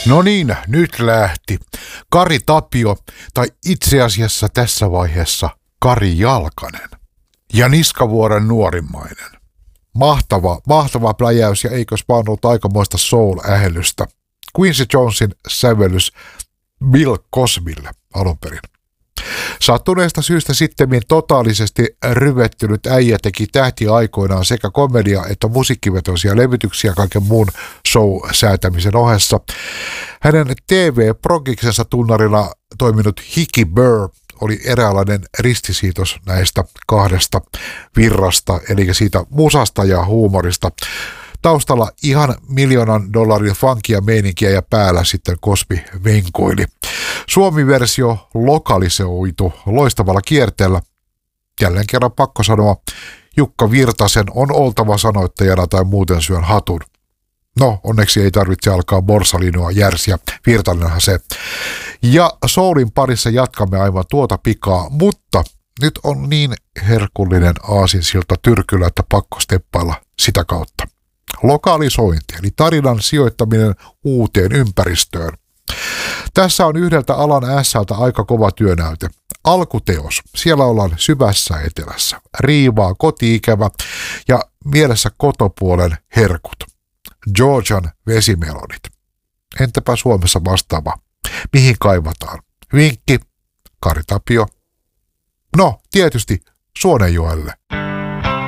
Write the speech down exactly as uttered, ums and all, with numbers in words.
No niin, nyt lähti. Kari Tapio, tai itse asiassa tässä vaiheessa Kari Jalkanen. Ja Niskavuoren nuorimmainen. Mahtava, mahtava pläjäys ja eikös vaan ollut aikamoista soul-ähellystä. Quincy Jonesin sävellys Bill Cosbylle alun perin. Sattuneesta syystä sittemmin totaalisesti ryvettynyt äijä teki tähtiaikoinaan sekä komedia- että musiikkivetoisia levytyksiä kaiken muun show-säätämisen ohessa. Hänen T V-progiksensa tunnarina toiminut Hickey Burr oli eräänlainen ristisiitos näistä kahdesta virrasta, eli siitä musasta ja huumorista. Taustalla ihan miljoonan dollarin funkia meininkiä ja päällä sitten Cosby venkoili. Suomi-versio lokalisoitu loistavalla kierteellä. Jälleen kerran pakko sanoa, Jukka Virtasen on oltava sanoittajana tai muuten syön hatun. No, onneksi ei tarvitse alkaa borsalinoa järsiä, Virtanenhan se. Ja soulin parissa jatkamme aivan tuota pikaa, mutta nyt on niin herkullinen aasinsilta tyrkyllä, että pakko steppailla sitä kautta. Lokalisointi, eli tarinan sijoittaminen uuteen ympäristöön. Tässä on yhdeltä alan ässältä aika kova työnäyte. Alkuteos. Siellä ollaan syvässä etelässä. Riivaa koti-ikävä ja mielessä kotopuolen herkut. Georgian vesimelodit. Entäpä Suomessa vastaava? Mihin kaivataan? Vinkki. Kari Tapio. No, tietysti Suonenjoelle.